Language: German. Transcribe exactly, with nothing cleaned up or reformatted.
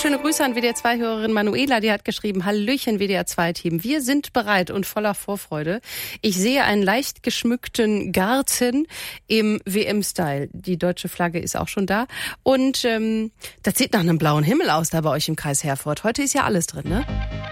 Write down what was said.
schöne Grüße an W D R zwei Hörerin Manuela, die hat geschrieben, Hallöchen W D R zwei Team, wir sind bereit und voller Vorfreude. Ich sehe einen leicht geschmückten Garten im W M-Style. Die deutsche Flagge ist auch schon da. Und ähm, das sieht nach einem blauen Himmel aus da bei euch im Kreis Herford. Heute ist ja alles drin, ne?